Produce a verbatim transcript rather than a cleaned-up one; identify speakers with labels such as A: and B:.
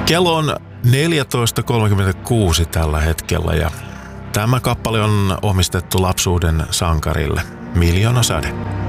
A: Kello on neljätoista kolmekymmentäkuusi tällä hetkellä ja tämä kappale on omistettu lapsuuden sankarille Miljoona sade.